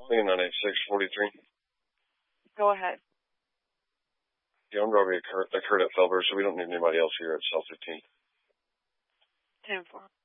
Calling 98643. Go ahead. The armed robbery occurred at Felber, so we don't need anybody else here at cell 15. 10-4.